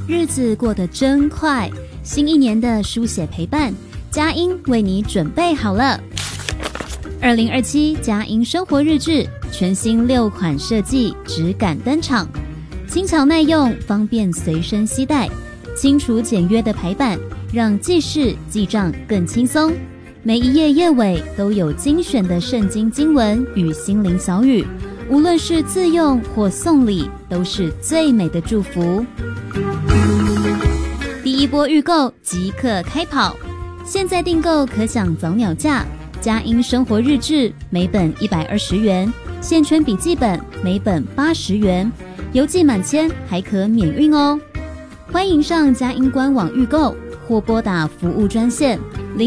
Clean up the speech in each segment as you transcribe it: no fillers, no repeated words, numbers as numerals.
日子过得真快，新一年的书写陪伴，佳音为你准备好了。2027佳音生活日志全新6款设计质感登场，轻巧耐用，方便随身携带，清楚简约的排版让记事记账更轻松。每一页页尾都有精选的圣经经文与心灵小语，无论是自用或送礼，都是最美的祝福。第一波预购即刻开跑，现在订购可享早鸟价。佳音生活日志每本120元，线圈笔记本每本80元，邮寄满千还可免运哦。欢迎上佳音官网预购，或拨打服务专线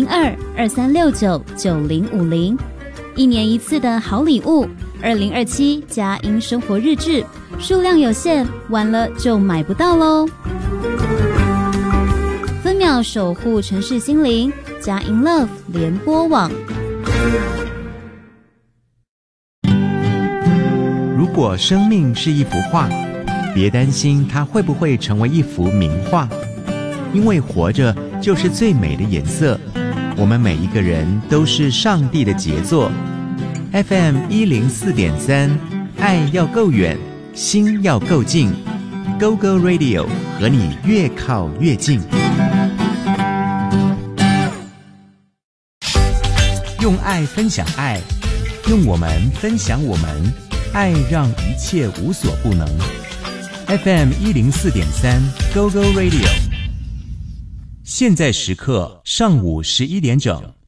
02-2369-9050。一年一次的好礼物，2027佳音生活日志，数量有限，晚了就买不到咯。分秒守护城市心灵，佳音 Love 联播网。 如果生命是一幅画，别担心它会不会成为一幅名画，因为活着就是最美的颜色。我们每一个人都是上帝的杰作。FM 104.3，爱要够远，心要够近。Go Go Radio 和你越靠越近。用爱分享爱，用我们分享我们，爱让一切无所不能。FM 104.3 Go Go Radio， 现在时刻上午11点整。